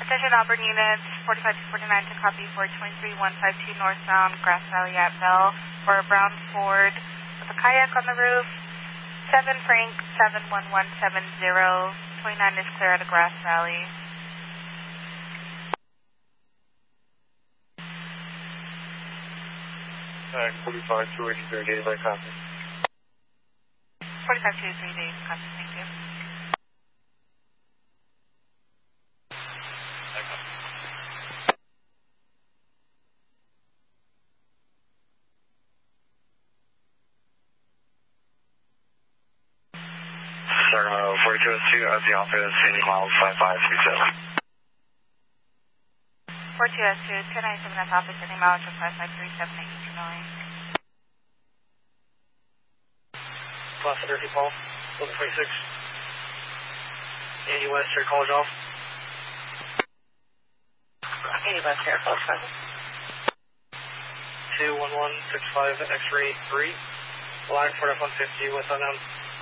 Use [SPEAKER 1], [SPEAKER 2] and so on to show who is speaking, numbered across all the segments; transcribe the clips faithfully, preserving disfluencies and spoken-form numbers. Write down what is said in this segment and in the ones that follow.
[SPEAKER 1] Attention Auburn units, forty-five to forty-nine to copy for twenty-three one five two northbound Grass Valley at Bell for a brown Ford with a kayak on the roof. seven Frank seven one one seven zero. twenty-nine is clear out of Grass Valley.
[SPEAKER 2] Uh, forty-five two eighty-three, daylight copy.
[SPEAKER 1] forty-five two eighty-three, days copy, thank you.
[SPEAKER 2] Sacramento forty-two oh two at the office, eighty miles five five two seven.
[SPEAKER 1] forty-two oh two, ten ninety-seven at the office, eighty miles five five three seven eight two nine.
[SPEAKER 3] Class thirty Paul, eleven twenty-six. eighty West, Air College off.
[SPEAKER 1] eighty West, Air College off.
[SPEAKER 3] two one one six five X-ray three. Line for F one fifty with unknown.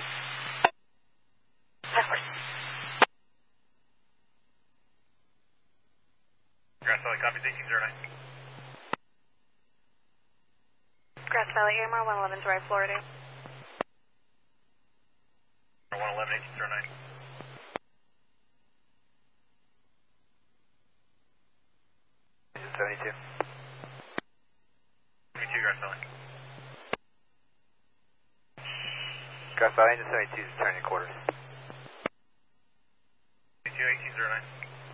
[SPEAKER 2] Grass Valley, copy, eighteen oh nine.
[SPEAKER 1] Grass Valley, A M R one eleven, Dry, Florida.
[SPEAKER 2] one eleven, eighteen oh nine. seventy-two. seventy-two, Grass Valley. Grass Valley, engine seventy-two is turning quarters. seventy-two, eighteen oh nine.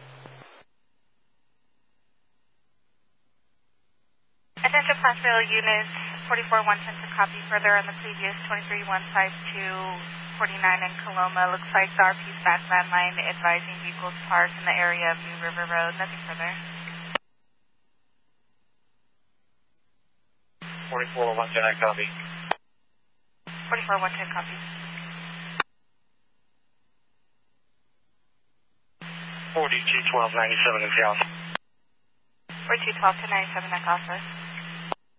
[SPEAKER 1] Attention Placerville units, forty-four one ten to copy further on the previous twenty-three one five two forty-nine in Coloma. Looks like the R P's back landline advising vehicles parked in the area of New River Road. Nothing further.
[SPEAKER 2] forty-four one ten, I copy.
[SPEAKER 1] forty-four one ten copy.
[SPEAKER 2] forty-two twelve ninety-seven is the office.
[SPEAKER 1] forty-two twelve to ninety-seven at office.